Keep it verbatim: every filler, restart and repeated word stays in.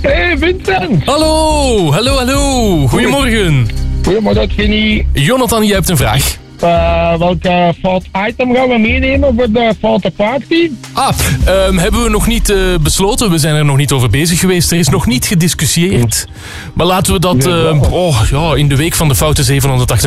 Hey Vincent. Hallo, hallo, hallo. Goedemorgen. Goedemorgen, Ginny. Jonathan, jij hebt een vraag. Uh, welke fout item gaan we meenemen voor de foute party? Ah, um, hebben we nog niet uh, besloten. We zijn er nog niet over bezig geweest. Er is nog niet gediscussieerd. Maar laten we dat uh, oh, ja, in de week van de foute zevenhonderdachtendertig